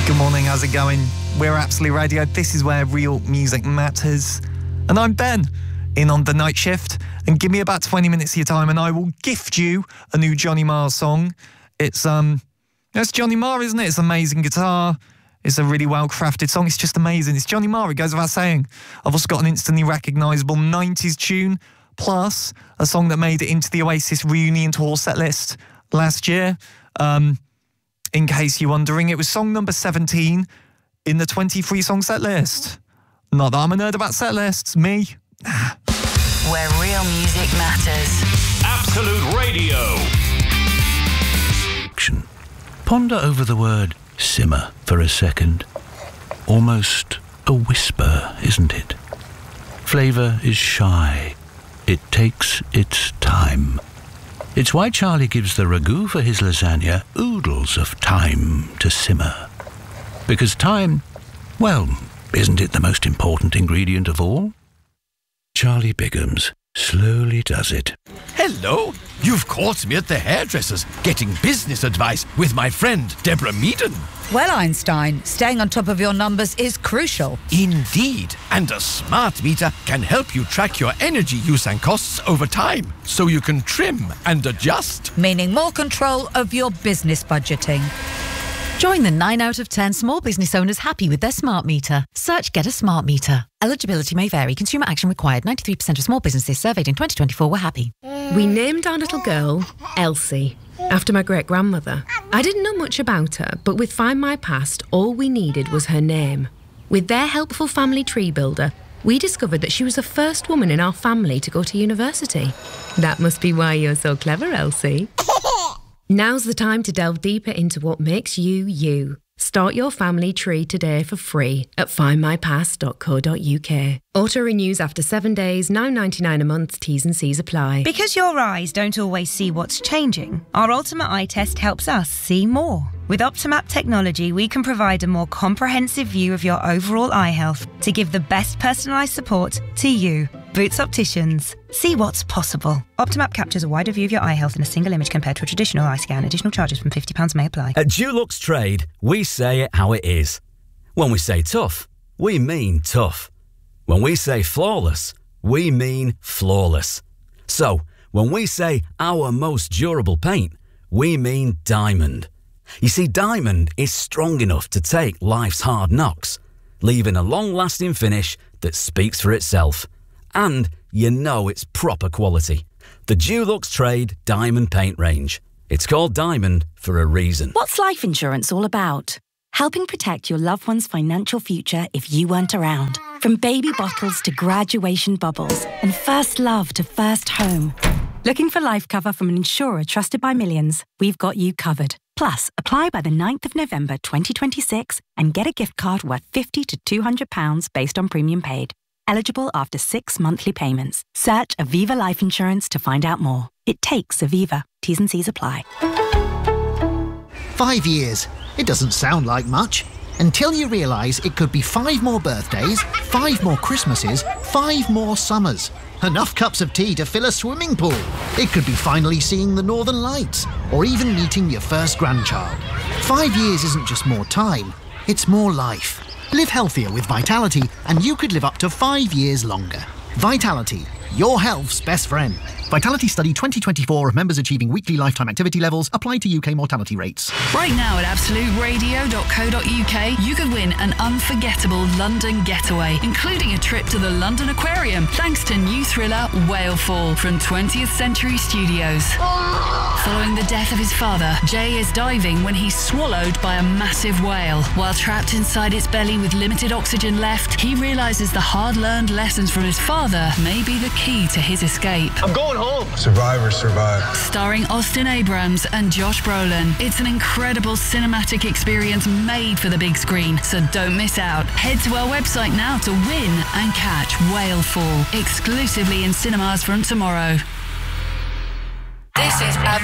Good morning, how's it going? We're Absolute Radio. This is where real music matters. And I'm Ben, in on the night shift. And give me about 20 minutes of your time and I will gift you a new Johnny Marr song. It's Johnny Marr, isn't it? It's amazing guitar. It's a really well-crafted song. It's just amazing. It's Johnny Marr, it goes without saying. I've also got an instantly recognisable 90s tune, plus a song that made it into the Oasis reunion tour set list last year. In case you're wondering, it was song number 17 in the 23-song set list. Not that I'm a nerd about set lists, me. Where real music matters. Absolute Radio. Ponder over the word simmer for a second. Almost a whisper, isn't it? Flavour is shy. It takes its time. It's why Charlie gives the ragu for his lasagna oodles of time to simmer. Because time, well, isn't it the most important ingredient of all? Charlie Bigham's slowly does it. Hello, you've caught me at the hairdresser's getting business advice with my friend Deborah Meaden. Well, Einstein, staying on top of your numbers is crucial. Indeed, and a smart meter can help you track your energy use and costs over time, so you can trim and adjust. Meaning more control of your business budgeting. Join the 9 out of 10 small business owners happy with their smart meter. Search Get a Smart Meter. Eligibility may vary. Consumer action required. 93% of small businesses surveyed in 2024 were happy. We named our little girl Elsie, after my great-grandmother. I didn't know much about her, but with Find My Past, all we needed was her name. With their helpful family tree builder, we discovered that she was the first woman in our family to go to university. That must be why you're so clever, Elsie. Now's the time to delve deeper into what makes you, you. Start your family tree today for free at findmypast.co.uk. Auto renews after 7 days, £9.99 a month, T's and C's apply. Because your eyes don't always see what's changing, our Ultimate Eye Test helps us see more. With Optimap technology, we can provide a more comprehensive view of your overall eye health to give the best personalised support to you. Boots Opticians. See what's possible. Optimap captures a wider view of your eye health in a single image compared to a traditional eye scan. Additional charges from £50 may apply. At Dulux Trade, we say it how it is. When we say tough, we mean tough. When we say flawless, we mean flawless. So, when we say our most durable paint, we mean diamond. You see, diamond is strong enough to take life's hard knocks, leaving a long-lasting finish that speaks for itself. And you know it's proper quality. The Dulux Trade Diamond Paint Range. It's called Diamond for a reason. What's life insurance all about? Helping protect your loved one's financial future if you weren't around. From baby bottles to graduation bubbles and first love to first home. Looking for life cover from an insurer trusted by millions? We've got you covered. Plus, apply by the 9th of November 2026 and get a gift card worth £50 to £200 based on premium paid. Eligible after 6 monthly payments. Search Aviva Life Insurance to find out more. It takes Aviva. T's and C's apply. 5 years. It doesn't sound like much. Until you realise it could be 5 more birthdays, 5 more Christmases, 5 more summers. Enough cups of tea to fill a swimming pool. It could be finally seeing the Northern Lights, or even meeting your first grandchild. 5 years isn't just more time, it's more life. Live healthier with Vitality and you could live up to 5 years longer. Vitality, your health's best friend. Vitality Study 2024 of members achieving weekly lifetime activity levels apply to UK mortality rates. Right now at absoluteradio.co.uk, you could win an unforgettable London getaway, including a trip to the London Aquarium, thanks to new thriller Whalefall from 20th Century Studios. Following the death of his father, Jay is diving when he's swallowed by a massive whale. While trapped inside its belly with limited oxygen left, he realises the hard-learned lessons from his father may be the key to his escape. I'm going home. Survivors survive. Starring Austin Abrams and Josh Brolin. It's an incredible cinematic experience made for the big screen, so don't miss out. Head to our website now to win and catch Whalefall, exclusively in cinemas from tomorrow. This is